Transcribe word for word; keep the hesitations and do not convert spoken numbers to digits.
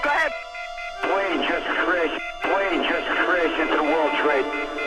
Go ahead. Plane just crashed. Plane just crashed into the World Trade.